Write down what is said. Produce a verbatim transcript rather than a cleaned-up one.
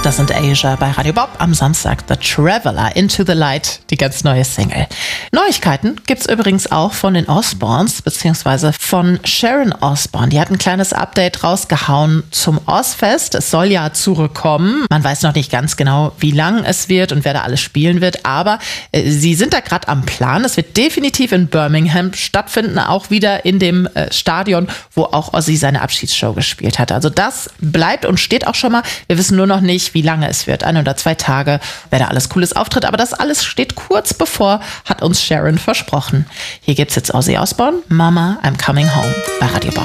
Das sind Asia bei Radio Bob am Samstag. The Traveler, Into the Light, die ganz neue Single. Neuigkeiten gibt's übrigens auch von den Osbournes, beziehungsweise von Sharon Osbourne. Die hat ein kleines Update rausgehauen zum Ozzfest. Es soll ja zurückkommen. Man weiß noch nicht ganz genau, wie lang es wird und wer da alles spielen wird, aber äh, sie sind da gerade am Plan. Es wird definitiv in Birmingham stattfinden, auch wieder in dem äh, Stadion, wo auch Ozzy seine Abschiedsshow gespielt hat. Also das bleibt und steht auch schon mal. Wir wissen nur noch nicht, wie lange es wird. Ein oder zwei Tage, wer da alles Cooles auftritt. Aber das alles steht kurz bevor, hat uns Sharon versprochen. Hier gibt's jetzt Ozzy Osbourne, Mama, I'm Coming Home bei Radio Bob.